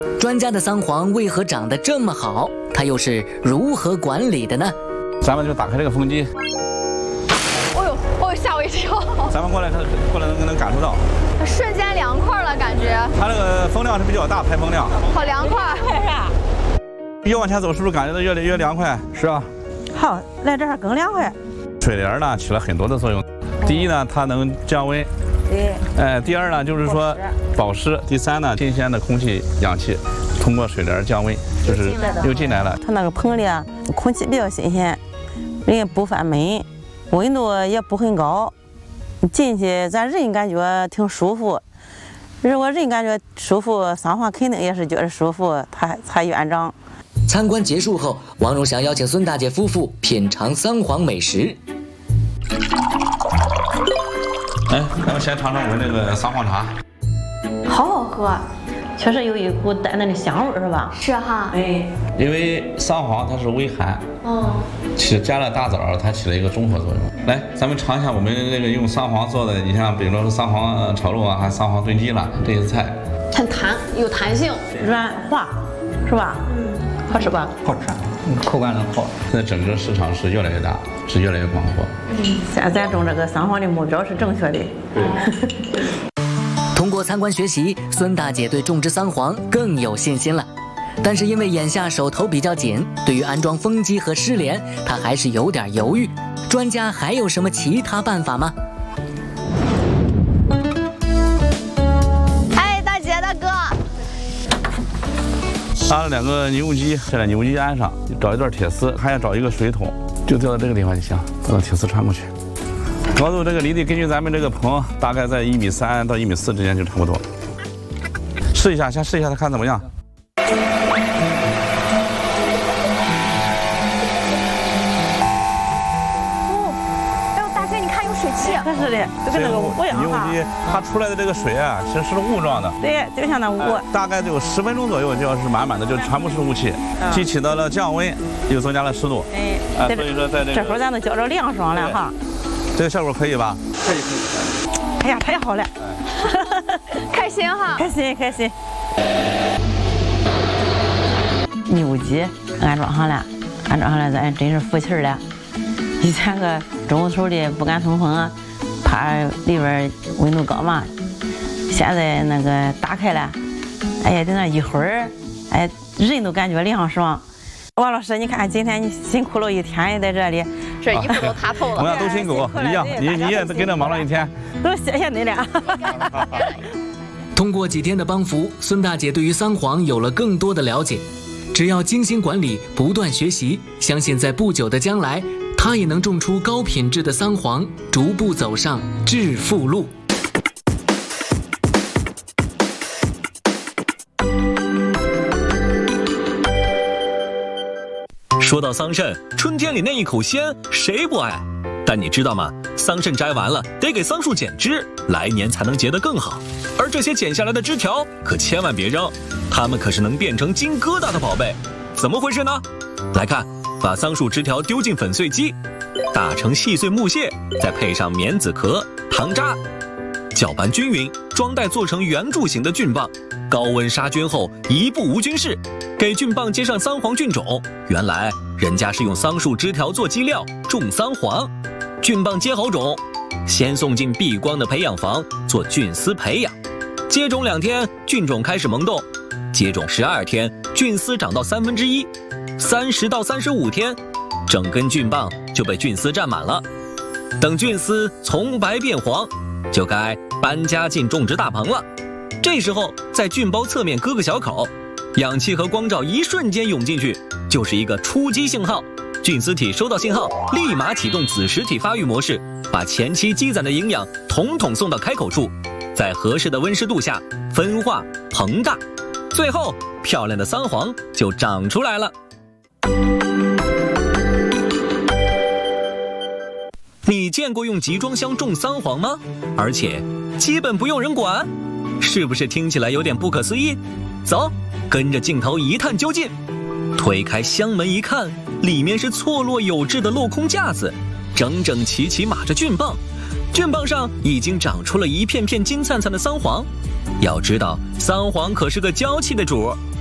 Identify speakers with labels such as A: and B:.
A: 专家的桑黄为何长得这么好？它又是如何管理的呢？
B: 咱们就打开这个风机。
C: 哦呦，吓我一跳！
B: 咱们过来能感受到，
C: 瞬间凉快了，感觉。
B: 它这个风量是比较大，排风量。
C: 好凉快，
D: 快啥？
B: 越往前走，是不是感觉到越来越凉快？是啊。
D: 好，来这儿更凉快。
B: 水帘呢起了很多的作用。第一呢，它能降温。对。第二呢，就是说保湿。第三呢，新鲜的空气、氧气通过水帘降温，就是又进来了。
D: 它那个棚里啊，空气比较新鲜，人也不犯闷，温度也不很高。进去咱人感觉挺舒服。如果人感觉舒服，桑黄肯定也是觉得舒服，它才愿长。
A: 参观结束后，王荣祥邀请孙大姐夫妇品尝桑黄美食。
B: 哎，咱们先尝尝我们这个桑黄茶，
C: 好好喝，
D: 确实有一股淡淡的香味，是吧？
C: 是哈。
D: 哎，
B: 因为桑黄它是微寒，加了大枣，它起了一个中和作用。来，咱们尝一下我们这个用桑黄做的，你像比如说桑黄炒肉啊，还桑黄炖鸡啦这些菜，
C: 很弹，有弹性，
D: 软滑，是吧？好吃吧？
E: 好吃，口感很好。
B: 现在整个市场是越来越大，是越来越广阔。
D: 现在咱种这个桑黄的目标是正确的。
A: 通过参观学习，孙大姐对种植桑黄更有信心了。但是因为眼下手头比较紧，对于安装风机和湿帘，她还是有点犹豫。专家还有什么其他办法吗？
C: 哎，大姐大哥，
B: 搭了2个牛机，在牛机鞍上找一段铁丝，还要找一个水桶，就吊到这个地方就行，把铁丝穿过去。高度这个离地根据咱们这个棚大概在1.3米到1.4米之间就差不多。试一下，先试一下，看怎么样。
D: 是的，就跟那个雾一样哈。
B: 牛机它出来的这个水啊，其实是雾状的。
D: 对，就像那雾。
B: 大概就10分钟左右，就要是满满的，就全部是雾气，既起到了降温，又增加了湿度。
D: 哎，所以说在这会儿咱都觉着凉爽了哈。
B: 这个效果可以吧？
E: 可以。
D: 哎呀，太好了！
C: 开心哈！
D: 开心开心。牛机安装上了，咱真是服气了。以前个中头的不敢通风，怕里边温度高嘛。现在那个打开了，哎呀，在那一会儿，哎，人都感觉凉爽。王老师，你看今天你辛苦了一天在这里，
C: 这衣服都塌透了。
B: 同样都辛苦，一样，你也跟着忙了一天，
D: 都谢谢你了。
A: 通过几天的帮扶，孙大姐对于桑黄有了更多的了解。只要精心管理，不断学习，相信在不久的将来，她也能种出高品质的桑黄，逐步走上致富路。
F: 说到桑葚，春天里那一口鲜，谁不爱？但你知道吗？桑葚摘完了，得给桑树剪枝，来年才能结得更好。而这些剪下来的枝条，可千万别扔，它们可是能变成金疙瘩的宝贝。怎么回事呢？来看，把桑树枝条丢进粉碎机，打成细碎木屑，再配上棉籽壳、糖渣，搅拌均匀，装袋做成圆柱形的菌棒，高温杀菌后一步无菌室，给菌棒接上桑黄菌种。原来人家是用桑树枝条做基料种桑黄，菌棒接好种，先送进避光的培养房做菌丝培养，接种2天，菌种开始萌动，接种12天，菌丝长到1/3，30到35天，整根菌棒就被菌丝占满了。等菌丝从白变黄，就该搬家进种植大棚了。这时候在菌包侧面割个小口，氧气和光照一瞬间涌进去，就是一个出击信号。菌丝体收到信号，立马启动子实体发育模式，把前期积攒的营养统统送到开口处，在合适的温湿度下分化膨大，最后漂亮的桑黄就长出来了。你见过用集装箱种桑黄吗？而且基本不用人管，是不是听起来有点不可思议？走，跟着镜头一探究竟。推开箱门一看，里面是错落有致的镂空架子，整整齐齐码着菌棒，菌棒上已经长出了一片片金灿灿的桑黄， 要知道，桑黄可是个娇气的主，